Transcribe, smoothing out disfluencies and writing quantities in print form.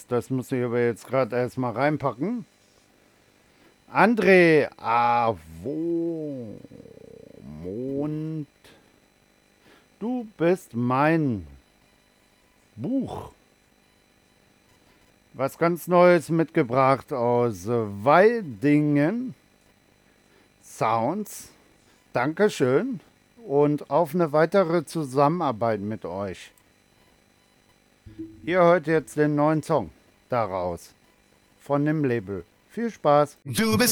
Das muss ich aber jetzt gerade erstmal reinpacken. André Avomond, du bist mein Buch. Was ganz Neues mitgebracht aus Weidingen. Sounds. Dankeschön. Und auf eine weitere Zusammenarbeit mit euch. Ihr hört jetzt den neuen Song daraus. Von dem Label. Viel Spaß. Du bist